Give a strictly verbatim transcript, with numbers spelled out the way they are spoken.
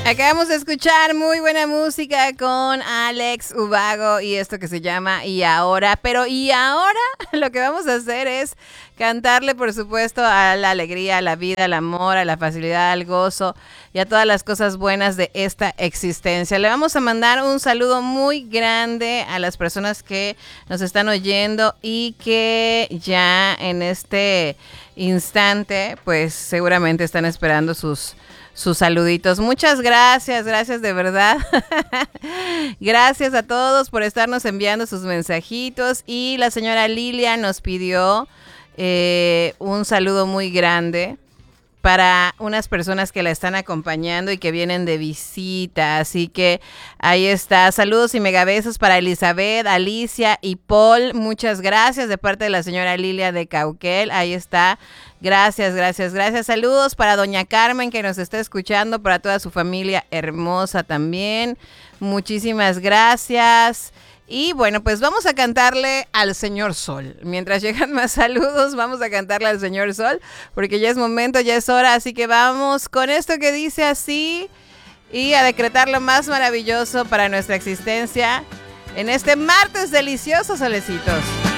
Acabamos de escuchar muy buena música con Alex Ubago y esto que se llama Y Ahora. Pero y ahora lo que vamos a hacer es cantarle, por supuesto, a la alegría, a la vida, al amor, a la facilidad, al gozo y a todas las cosas buenas de esta existencia. Le vamos a mandar un saludo muy grande a las personas que nos están oyendo y que ya en este instante, pues seguramente están esperando sus sus saluditos. Muchas gracias, gracias de verdad. Gracias a todos por estarnos enviando sus mensajitos. Y la señora Lilia nos pidió eh, un saludo muy grande para unas personas que la están acompañando y que vienen de visita. Así que ahí está. Saludos y megabesos para Elizabeth, Alicia y Paul. Muchas gracias de parte de la señora Lilia de Cauquel. Ahí está. Gracias, gracias, gracias. Saludos para doña Carmen que nos está escuchando, para toda su familia hermosa también. Muchísimas gracias. Y bueno, pues vamos a cantarle al señor Sol. Mientras llegan más saludos, vamos a cantarle al señor Sol, porque ya es momento, ya es hora. Así que vamos con esto que dice así y a decretar lo más maravilloso para nuestra existencia en este martes delicioso, solecitos.